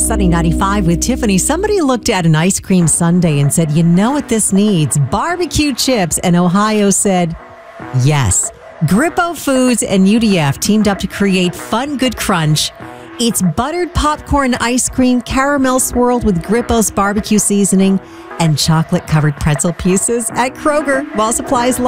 Sunny 95 with Tiffany. Somebody looked at an ice cream sundae and said, you know what this needs? Barbecue chips. And Ohio said, yes. Grippo Foods and UDF teamed up to create Fun Good Crunch. It's buttered popcorn ice cream, caramel swirled with Grippo's barbecue seasoning, and chocolate-covered pretzel pieces at Kroger while supplies last.